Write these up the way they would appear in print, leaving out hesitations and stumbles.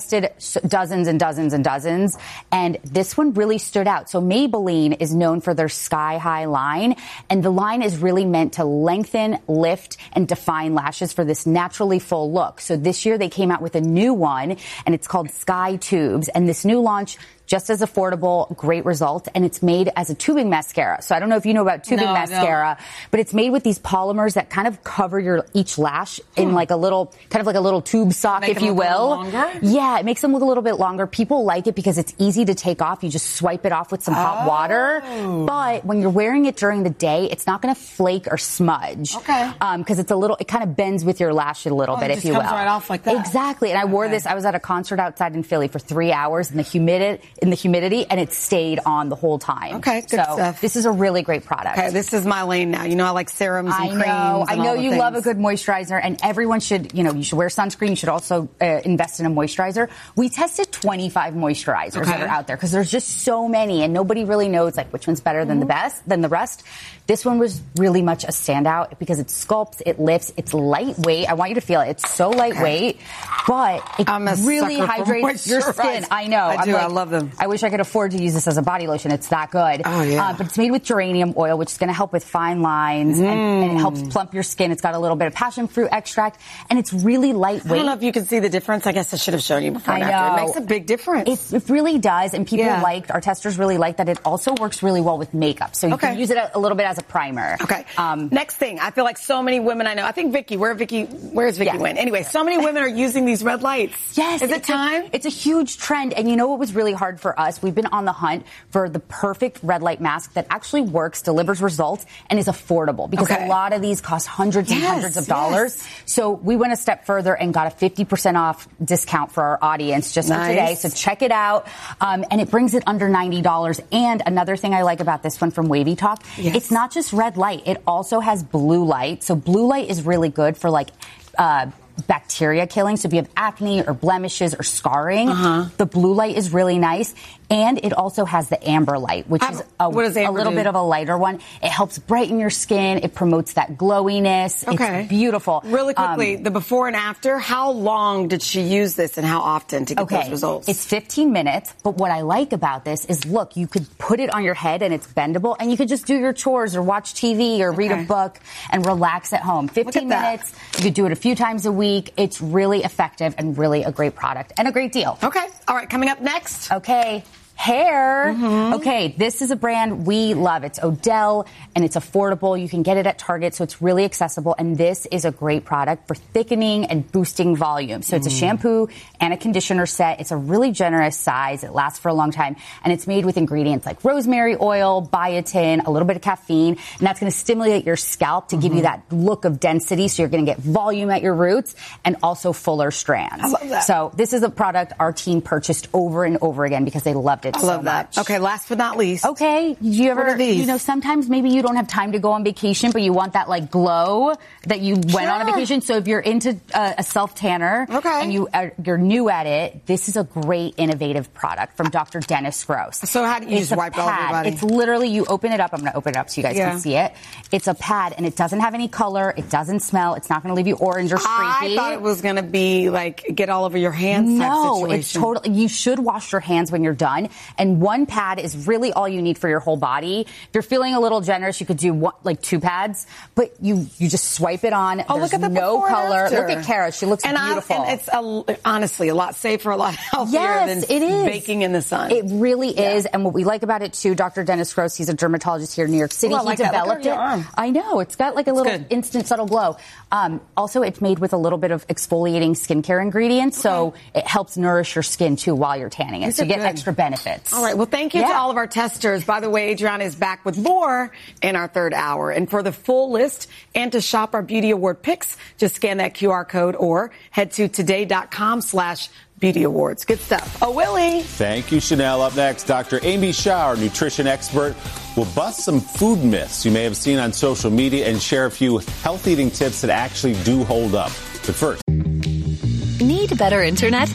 tested dozens and dozens and dozens, and this one really stood out. So Maybelline is known for their Sky High line, and the line is really meant to lengthen, lift, and define lashes for this naturally full look. So this year they came out with a new one, and it's called Sky Tubes, and this new launch, just as affordable, great result, and it's made as a tubing mascara. So I don't know if you know about tubing mascara, but it's made with these polymers that kind of cover each lash in like a little, kind of like a little tube sock, if you will. Yeah, it makes them look a little bit longer. People like it because it's easy to take off. You just swipe it off with some hot water. But when you're wearing it during the day, it's not going to flake or smudge. Okay. Because it's a little, it kind of bends with your lash a little bit, if you will. It just comes right off like that. Exactly. And I wore this, I was at a concert outside in Philly for 3 hours in the humidity, and it stayed on the whole time. Okay, good stuff. This is a really great product. Okay, this is my lane now. You know, I like serums and creams. I know you love a good moisturizer, and everyone should, you should wear sunscreen. You should also invest in a moisturizer. We tested 25 moisturizers that are out there because there's just so many, and nobody really knows like which one's better than the rest. This one was really much a standout because it sculpts, it lifts, it's lightweight. I want you to feel it. It's so lightweight, but it really hydrates your skin. I know. I love them. I wish I could afford to use this as a body lotion. It's that good. Oh, yeah. But it's made with geranium oil, which is going to help with fine lines, and it helps plump your skin. It's got a little bit of passion fruit extract, and it's really lightweight. I don't know if you can see the difference. I guess I should have shown you before and after. It makes a big difference. It really does, and people our testers really like that it also works really well with makeup. So you can use it a little bit as a primer. Okay. Next thing, I feel like so many women I know, I think Vicky, where's Vicky went? Anyway, so many women are using these red lights. Yes. Is it time? It's a huge trend, and you know what was really hard for us? We've been on the hunt for the perfect red light mask that actually works, delivers results, and is affordable because a lot of these cost hundreds and hundreds of dollars. So we went a step further and got a 50% off discount for our audience just for today. So check it out. And it brings it under $90. And another thing I like about this one from Wavy Talk, it's not just red light. It also has blue light. So blue light is really good for like, bacteria killing. So if you have acne or blemishes or scarring, the blue light is really nice. And it also has the amber light, which is a little bit of a lighter one. It helps brighten your skin. It promotes that glowiness. It's beautiful. Really quickly, the before and after, how long did she use this and how often to get those results? It's 15 minutes, but what I like about this is, look, you could put it on your head and it's bendable, and you could just do your chores or watch TV or read a book and relax at home. 15 minutes. You could do it a few times a week. It's really effective and really a great product and a great deal. Okay. All right. Coming up next. Okay. Hair. Okay, this is a brand we love. It's Odell, and it's affordable. You can get it at Target, so it's really accessible. And this is a great product for thickening and boosting volume. So it's a shampoo and a conditioner set. It's a really generous size. It lasts for a long time. And it's made with ingredients like rosemary oil, biotin, a little bit of caffeine. And that's going to stimulate your scalp to give you that look of density. So you're going to get volume at your roots and also fuller strands. I love that. So this is a product our team purchased over and over again because they loved it. I love that. Okay, last but not least. Okay, do you ever, sometimes maybe you don't have time to go on vacation, but you want that like glow that you went on a vacation. So if you're into a self tanner and you're new at it, this is a great innovative product from Dr. Dennis Gross. So how do you just wipe it all over your body? It's literally, you open it up. I'm going to open it up so you guys can see it. It's a pad, and it doesn't have any color. It doesn't smell. It's not going to leave you orange or streaky. I thought it was going to be like get all over your hands type situation. No, it's totally, you should wash your hands when you're done. And one pad is really all you need for your whole body. If you're feeling a little generous, you could do two pads, but you just swipe it on. Oh, There's look at the no color. After. Look at Kara. She looks beautiful. And it's honestly a lot safer, a lot healthier than baking in the sun. It really is. And what we like about it too, Dr. Dennis Gross, he's a dermatologist here in New York City. He developed it. I know. It's got like a little instant subtle glow. Also, it's made with a little bit of exfoliating skincare ingredients, so it helps nourish your skin too while you're tanning it. So you get extra benefits. All right. Well, thank you to all of our testers. By the way, Adriana is back with more in our third hour. And for the full list and to shop our Beauty Award picks, just scan that QR code or head to today.com/Beauty Awards. Good stuff. Oh, Willie. Thank you, Chanel. Up next, Dr. Amy Shah, our nutrition expert, will bust some food myths you may have seen on social media and share a few health eating tips that actually do hold up. But first, need better internet?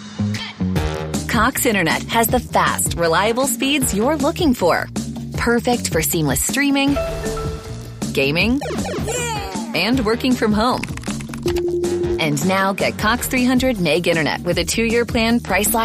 Cox Internet has the fast, reliable speeds you're looking for. Perfect for seamless streaming, gaming, and working from home. And now get Cox 300 Meg Internet with a 2-year plan priced